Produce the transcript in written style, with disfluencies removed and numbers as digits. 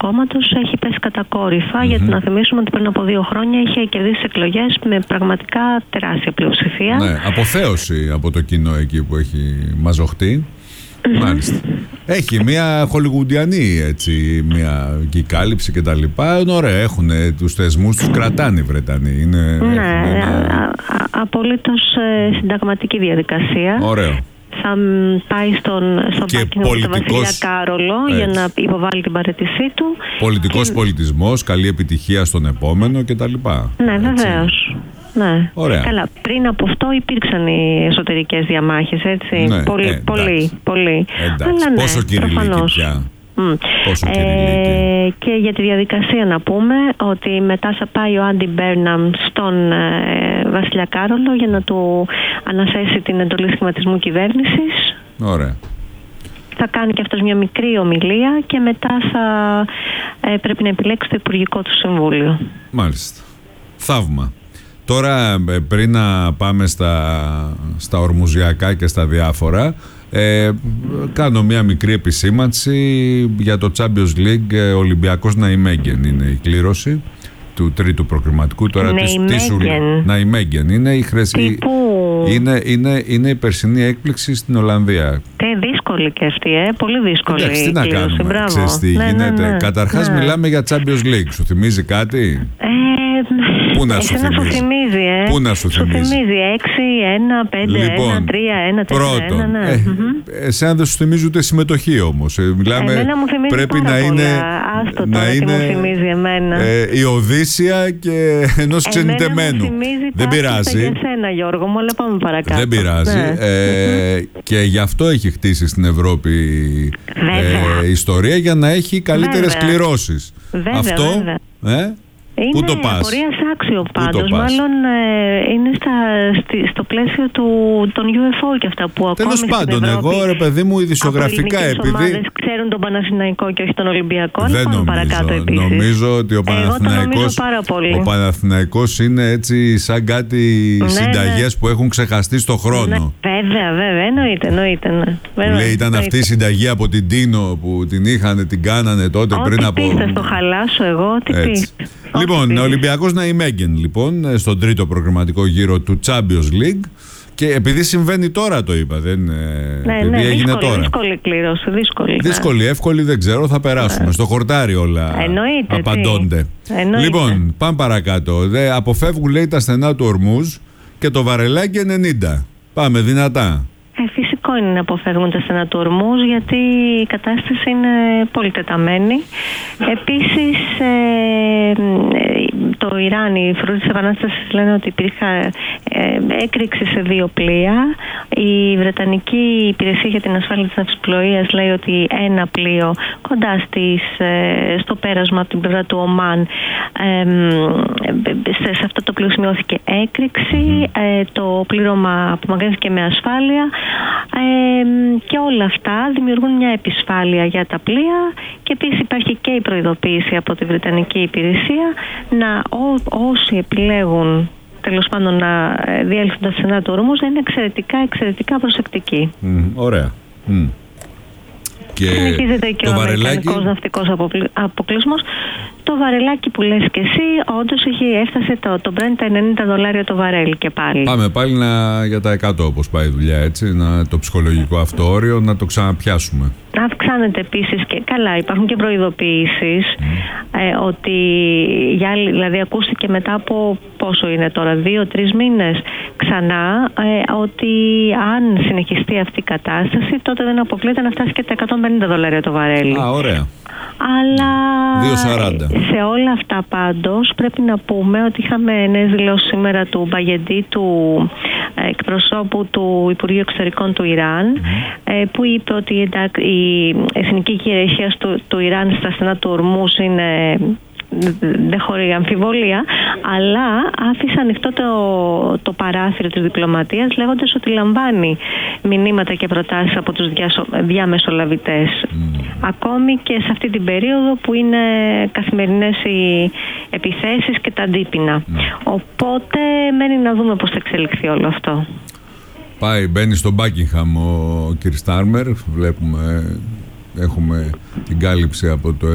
κόμματος έχει πέσει κατακόρυφα, γιατί να θυμίσουμε ότι πριν από 2 χρόνια είχε κερδίσει εκλογές με πραγματικά τεράστια πλειοψηφία. Ναι, αποθέωση από το κοινό εκεί που έχει μαζοχτεί. Μάλιστα. Έχει μια χολιγουντιανή έτσι, μια κάλυψη και τα λοιπά. Είναι ωραία, έχουν τους θεσμούς, τους κρατάνε οι Βρετανοί. Ναι, απολύτως συνταγματική διαδικασία. Ωραίο. Θα πάει στον Βασιλιά Κάρολο για να υποβάλει την παραιτησή του. Πολιτικός πολιτισμός, καλή επιτυχία στον επόμενο κτλ. Ναι, βεβαίως. Ναι. Ωραία. Καλά, πριν από αυτό υπήρξαν οι εσωτερικές διαμάχες, έτσι. Ναι, πολύ. Αλλά ναι, πόσο κυριλίκη πια. Και για τη διαδικασία να πούμε ότι μετά θα πάει ο Άντι Μπέρναμ στον Βασιλιά Κάρολο για να του αναθέσει την εντολή σχηματισμού κυβέρνησης. Ωραία. Θα κάνει και αυτός μια μικρή ομιλία και μετά θα πρέπει να επιλέξει το Υπουργικό του Συμβούλιο. Μάλιστα. Θαύμα. Τώρα πριν να πάμε στα ορμουζιακά και στα διάφορα, κάνω μια μικρή επισήμανση για το Champions League. Ολυμπιακός Ναϊμέγγεν είναι η κλήρωση του τρίτου προκριματικού. Τώρα Ναϊμέγγεν είναι η χρέση. Είναι η περσινή έκπληξη στην Ολλανδία. Δύσκολη και αυτή, πολύ δύσκολη. Εντάξει, τι να κάνουμε, ξέρεις τι γίνεται. Καταρχάς μιλάμε για Champions League. Σου θυμίζει κάτι? Πού να σου θυμίζει? Πού να σου θυμίζει? 6, 1, 5, λοιπόν, 1, 3, 1, 4, πρώτον, 1, ναι. Εσένα δεν σου θυμίζει ούτε συμμετοχή όμως. Μιλάμε, πρέπει να είναι, μου θυμίζει εμένα. Η Οδύσσια και ενός ξενιτεμένου. Δεν πειράζει. Για σένα, Γιώργο μου, αλλά πάμε παρακάτω. Δεν πειράζει. Και γι' αυτό έχει χτίσει στην Ευρώπη ιστορία, για να έχει καλύτερες κληρώσεις. Αυτό. Πού το πας? Είναι πορεία άξιο πάντως. Μάλλον είναι στο πλαίσιο των UFO και αυτά που ακόμη. Τέλος πάντων, εγώ ρε παιδί μου, ειδησιογραφικά, επειδή ξέρουν τον Παναθηναϊκό και όχι τον Ολυμπιακό. Δεν νομίζω ότι ο Παναθηναϊκός είναι έτσι σαν κάτι συνταγές που έχουν ξεχαστεί στο χρόνο. Βέβαια, εννοείται. Λέει, ήταν αυτή η συνταγή από την Τίνο που την κάνανε τότε πριν από. Θα το χαλάσω εγώ, τι πει. Λοιπόν, ο Ολυμπιακός Ναϊμέγγεν, λοιπόν, στον τρίτο προγραμματικό γύρο του Champions League. Και επειδή συμβαίνει τώρα, το είπα, επειδή έγινε τώρα. Δύσκολη κλήρωση, δύσκολη, εύκολη, δεν ξέρω, θα περάσουμε. Στο χορτάρι όλα απαντώνται. Λοιπόν, πάμε παρακάτω. Αποφεύγουν, λέει, τα στενά του Ορμούζ και το βαρελάκι 90. Πάμε δυνατά. Φυσικό είναι να αποφεύγουν τα στενά του Ορμούζ, γιατί η κατάσταση είναι πολύ τεταμένη. Επίσης, το Ιράν, οι φρουροί της Επανάστασης λένε ότι υπήρχε έκρηξη σε 2 πλοία. Η Βρετανική Υπηρεσία για την Ασφάλεια της Ναυσιπλοείας λέει ότι ένα πλοίο κοντά στο πέρασμα από την πλευρά του Ομάν, σε αυτό το πλοίο σημειώθηκε έκρηξη. Το πλήρωμα απομακρύνθηκε με ασφάλεια. Και όλα αυτά δημιουργούν μια επισφάλεια για τα πλοία, και επίσης υπάρχει και η προειδοποίηση από τη Βρετανική Υπηρεσία να όσοι επιλέγουν τέλος πάντων να διέλθουν τα στενά του Ορμούζ να είναι εξαιρετικά προσεκτικοί. Ωραία. Και συνεχίζεται και ο Αμερικανικός ναυτικός αποκλεισμός. Το βαρελάκι που λες και εσύ, όντως έφτασε το Brent τα $90 το βαρέλι και πάλι. Πάμε πάλι για τα 100 όπως πάει η δουλειά, έτσι, το ψυχολογικό αυτό όριο να το ξαναπιάσουμε. Αυξάνεται επίσης και καλά, υπάρχουν και προειδοποιήσεις ότι δηλαδή ακούστηκε μετά από πόσο είναι τώρα, 2-3 μήνες ξανά, ότι αν συνεχιστεί αυτή η κατάσταση τότε δεν αποκλείεται να φτάσει και τα $150 το βαρέλι. Ωραία. Αλλά 2,40. σε όλα αυτά πάντως πρέπει να πούμε ότι είχαμε νέες δηλώσεις σήμερα του Μπαγεντή, του εκπροσώπου του Υπουργείου Εξωτερικών του Ιράν, που είπε ότι η εθνική κυριαρχία του Ιράν στα στενά του Ορμούζ δεν χωρεί αμφιβολία, αλλά άφησε ανοιχτό το παράθυρο της διπλωματίας, λέγοντας ότι λαμβάνει μηνύματα και προτάσεις από τους διαμεσολαβητές, ακόμη και σε αυτή την περίοδο που είναι καθημερινές οι επιθέσεις και τα αντίπεινα. Οπότε μένει να δούμε πώς θα εξελιχθεί όλο αυτό. Μπαίνει στο Buckingham ο κ. Στάρμερ, έχουμε την κάλυψη από το